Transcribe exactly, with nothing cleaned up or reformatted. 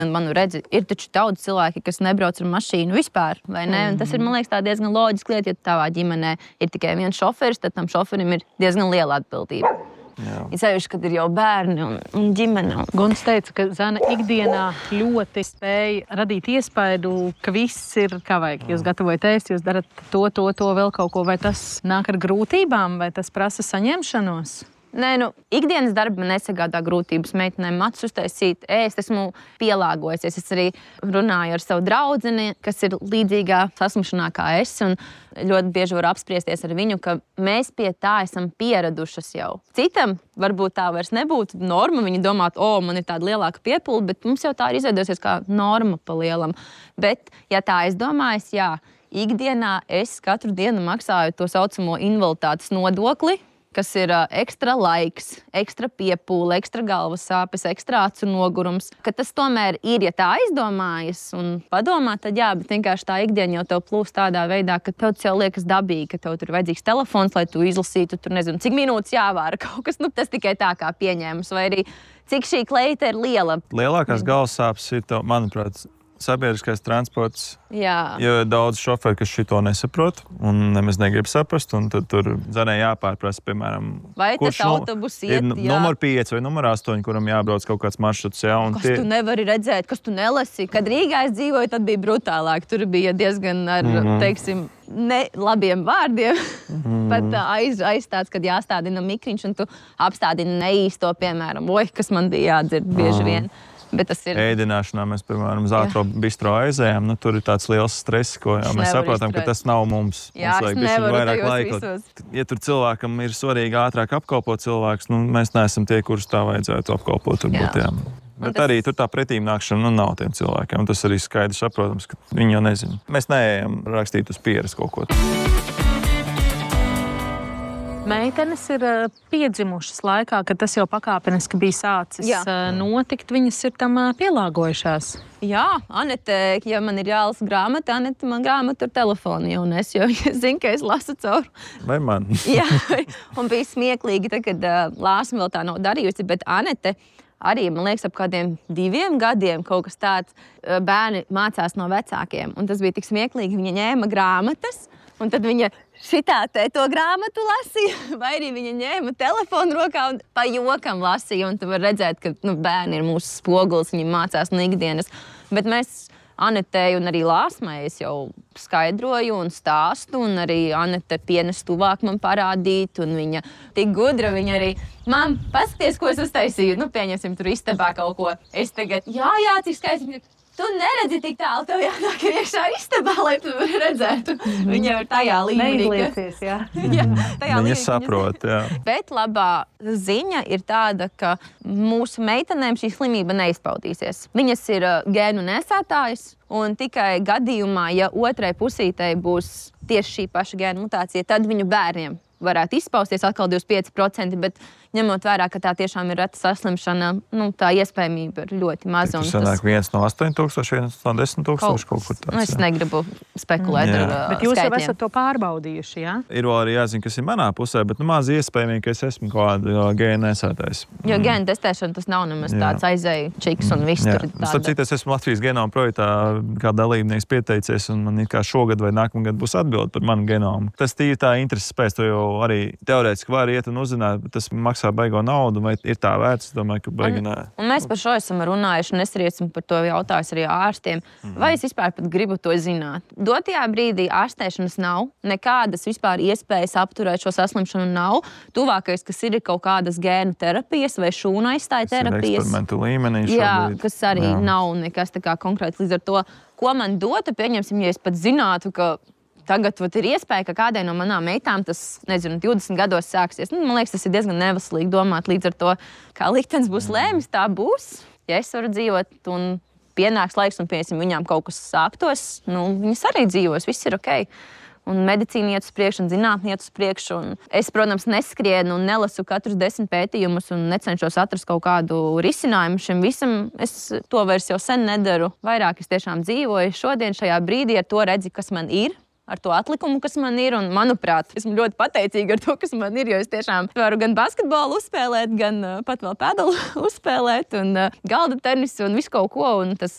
Un man redzi, ir taču daudz cilvēki, kas nebrauc ar mašīnu vispār, vai ne? Un tas ir, man liekas, tā diezgan loģiski lieta, ja tavā ģimenē ir tikai viens šoferis, tad tam šoferim ir diezgan liela atbildība. Ir sevišķi, kad ir jau bērni un, un ģimene. Guns teica, ka Zana ikdienā ļoti spēja radīt iespaidu, ka viss ir kā vajag. Jūs gatavojat ēst, jūs darat to, to, to, vēl kaut ko. Vai tas nāk ar grūtībām, vai tas prasa saņemšanos? Nē, nu, ikdienas darba nesagādā grūtības meitenēm matus uztaisīt, ēst, esmu pielāgojusies. Es arī runāju ar savu draudzeni, kas ir līdzīgā saslimšanā kā es, un ļoti bieži varu apspriesties ar viņu, ka mēs pie tā esam pieradušas jau. Citam varbūt tā vairs nebūtu norma, viņi domāt, o, man ir tāda lielāka piepulda, bet mums jau tā ir izveidojusies kā norma pa lielam. Bet, ja tā es domāju, jā, ikdienā es katru dienu maksāju to saucamo invaliditātes nodokli, kas ir uh, ekstra laiks, ekstra piepūle, ekstra galvas sāpes, ekstra acu nogurums. Ka tas tomēr ir, ja tā aizdomājas un padomā, tad jā, bet vienkārši tā ikdiena jau tev plūst tādā veidā, ka tev jau liekas dabīgi, ka tev tur ir vajadzīgs telefons, lai tu izlasītu, tur nezinu, cik minūtes jāvāra kaut kas. Nu, tas tikai tā kā pieņēmums, vai arī cik šī kleita ir liela. Lielākās galvas sāpes ir, tev, manuprāt, sabiedriskais transports. Jā. Jo ir daudz šoferi, kas šito nesaprot un nemaz negrib saprast, un tad tur Zanai jāpārprasa, piemēram, vai kurš tas autobus iet, ir jā. numur pieci vai numur astoņi, kuram jābrauc kaut kāds maršruts. Jā, un kas tie... tu nevari redzēt, kas tu nelasi. Kad Rīgā es dzīvoju, tad bija brutālāk. Tur bija diezgan ar, mm-hmm. teiksim, ne labiem vārdiem. Mm-hmm. Pat aiz, aiz tāds, kad jāstādina mikriņš, un tu apstādini neīsto, piemēram, oj, kas man bija jādzird bieži vien. Bet tas ir... Ēdināšanā mēs, piemēram, uz ātro bistro aizējām. Nu, tur ir tāds liels stress, ko jā, mēs saprotam, ka tas nav mums. Jā, mums es nevaru tajos laika. visos. Ja tur cilvēkam ir svarīgi ātrāk apkalpot cilvēkus, nu, mēs neesam tie, kurus tā vajadzētu apkalpot. Turbūt, jā. Jā. Bet tas... arī tur tā pretīmnākšana nu, nav tiem cilvēkiem. Tas arī skaidrs saprotams, ka viņi jau nezina. Mēs neejam rakstīt uz pieres kaut ko. Meitenes ir piedzimušas laikā, kad tas jau pakāpeniski bija sācis Jā. notikt. Viņas ir tam pielāgojušās. Jā, Anete, ja man ir jālasa grāmata, Anete man grāmatu ar telefonu jau nes, jo es zinu, ka es lasu caur. Vai man? Jā, un bija smieklīgi, tā, kad uh, Lāsma vēl tā nav darījusi, bet Anete arī, man liekas, ap kādiem diviem gadiem kaut kas tāds uh, bērni mācās no vecākiem. Un tas bija tik smieklīgi, viņa ņēma grāmatas, un tad viņa šitā te to grāmatu lasīja, vai arī viņa ņēma telefonu rokā un pa jokam lasīja. Un tu var redzēt, ka nu, bērni ir mūsu spogulis, viņi mācās no ikdienas. Bet mēs Anetei un arī Lāsmai es jau skaidroju un stāstu, un arī Anete pienes tuvāk man parādīt, un viņa tik gudra, viņa arī, mam, paskaties, ko es uztaisīju, nu, pieņemsim tur istabā kaut ko. Es tagad, jā, jā, cik skaisti. Tu neredzi tik tālu, tev jānāk iekšā istabā, lai tu redzētu. Viņa ir tajā līmenī. Neizliecies, jā. jā tajā viņa līmenī, saprot, jā. Bet labā ziņa ir tāda, ka mūsu meitenēm šī slimība neizpaudīsies. Viņas ir gēnu nesētājas, un tikai gadījumā, ja otrai pusītei būs tieši šī paša gēnu mutācija, tad viņu bērniem varētu izpausties atkal divdesmit pieci procenti, bet ņemot vērā, ka tā tiešām ir reta saslimšana, nu, tā iespējamība ir ļoti maza. Tas sanāk viens no astoņi tūkstoši, viens no desmit tūkstoši kaut kur tāds. Nu, es negribu spekulēt jā. ar uh, Bet jūs skaitļiem. jau esat to pārbaudījuši, jā? Ir vēl arī jāzina, kas ir manā pusē, bet nu, maz iespējami, ka es esmu kāda gēna nesētājs. Jo gēna testēšana tas nav nemaz tāds aizēju čiks un viss tur ir tāda. Starp citu, es esmu Latvijas genoma projektā kā dalībnieks pieteicies, un man ir kā šogad vai nākamgad būs atbildi par manu genomu. Tas tīri tā intereses pēc, to jau arī teorētiski var iet un uzzināt, bet tas maksā baigo naudu, vai ir tā vērts? Es domāju, ka baigi nē. Un mēs par šo esam runājuši, un es arī esmu par to jautājis arī ārstiem. Mm. Vai es vispār pat gribu to zināt? Dotajā brīdī ārstēšanas nav, nekādas vispār iespējas apturēt šo saslimšanu nav. Tuvākais, kas ir, ir kaut kādas gēnu terapijas vai šūnu aizstāja terapijas. Eksperimentu līmenī šobrīd. Jā, kas arī jā. nav nekas tā kā konkrēts līdz ar to. Ko man dotu, pieņemsim, ja es pat zinātu, ka tagad vat, ir iespēja, ka kādai no manām meitām tas, nezinu, divdesmit gados sāksies. Nu, man liekas, tas ir diezgan neveselīgi domāt līdz ar to, kā liktenis būs lēmis, tā būs. Ja es varu dzīvot un pienāks laiks un, piemēram, viņām kaut kas sāktos, nu, viņas arī dzīvos, viss ir ok. Un medicīna iet uz priekšu, un zinātne iet uz priekšu. Un es, protams, neskrienu un nelasu katrus desmit pētījumus un necenšos atrast kaut kādu risinājumu šim visam. Es to vairs jau sen nedaru. Vairāk es tiešām dzīvoju šodien šajā brīdī, ar to redzi, kas man ir. ar to atlikumu, kas man ir. Un, manuprāt, esmu ļoti pateicīga ar to, kas man ir, jo es tiešām varu gan basketbolu uzspēlēt, gan uh, pat vēl pēdalu uzspēlēt, un uh, galda tenisu un visu kaut ko. Un tas